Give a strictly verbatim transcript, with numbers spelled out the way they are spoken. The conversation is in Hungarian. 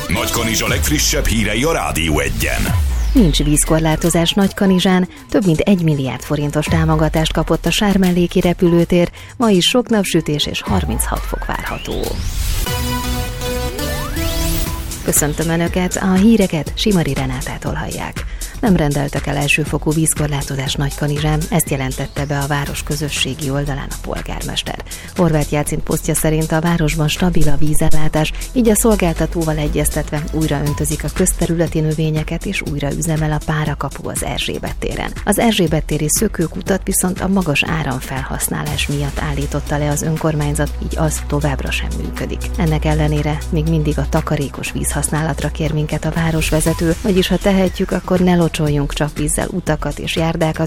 Nagykanizsa legfrissebb hírei a Rádió Egyen. Nincs vízkorlátozás Nagykanizsán, több mint egy milliárd forintos támogatást kapott a Sármelléki repülőtér, ma is sok napsütés és harminchat fok várható. Köszöntöm Önöket, a híreket Simari Renátától hallják. Nem rendeltek el elsőfokú vízkorlátozást Nagykanizsán, ezt jelentette be a város közösségi oldalán a polgármester. Horváth Jácint posztja szerint a városban stabil a vízellátás, így a szolgáltatóval egyeztetve újra öntözik a közterületi növényeket és újra üzemel a párakapu az Erzsébet téren. Az Erzsébet téri szökőkutat viszont a magas áramfelhasználás miatt állította le az önkormányzat, így az továbbra sem működik. Ennek ellenére még mindig a takarékos vízhasználatra kér minket a városvezető, vagyis ha tehetjük, akkor ne locsoljunk csak vízzel utakat és járdákat,